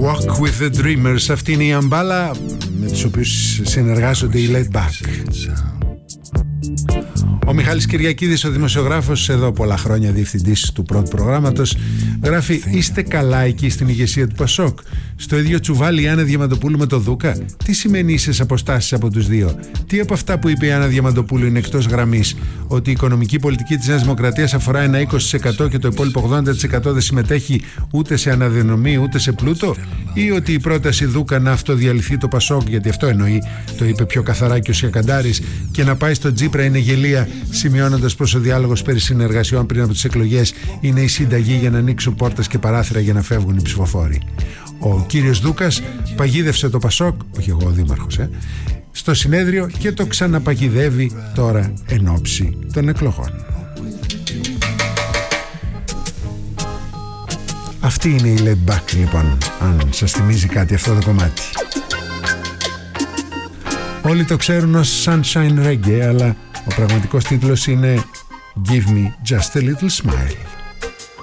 Walk with the Dreamers. Αυτή είναι η Αμπάλα, με τους οποίους συνεργάζονται οι Laid Back. Ο Μιχάλης Κυριακίδης, ο δημοσιογράφος, εδώ πολλά χρόνια διευθυντής του πρώτου προγράμματος, γράφει: είστε καλά εκεί στην ηγεσία του Πασόκ? Στο ίδιο τσουβάλι η Άννα Διαμαντοπούλου με το Δούκα? Τι σημαίνει ίσες αποστάσεις από τους δύο? Τι από αυτά που είπε η Άννα Διαμαντοπούλου είναι εκτός γραμμής? Ότι η οικονομική πολιτική της Νέας Δημοκρατίας αφορά ένα 20% και το υπόλοιπο 80% δεν συμμετέχει ούτε σε αναδιανομή ούτε σε πλούτο? Ή ότι η πρόταση Δούκα να αυτοδιαλυθεί το Πασόκ, γιατί αυτό εννοεί, το είπε πιο καθαρά και ο Σιακαντάρης, και να πάει στο Τζίπρα είναι γελία, σημειώνοντας πως ο διάλογος περί συνεργασιών πριν από τις εκλογές είναι η συνταγή για να ανοίξουν πόρτες και παράθυρα για να φεύγουν οι ψηφοφόροι. Ο κύριος Δούκας παγίδευσε το Πασόκ, όχι εγώ ο δήμαρχος, στο συνέδριο και το ξαναπαγιδεύει τώρα εν ώψη των εκλογών. Αυτή είναι η Laid Back, λοιπόν, αν σας θυμίζει κάτι αυτό το κομμάτι. Όλοι το ξέρουν ως Sunshine Reggae, αλλά ο πραγματικός τίτλος είναι Give Me Just a Little Smile.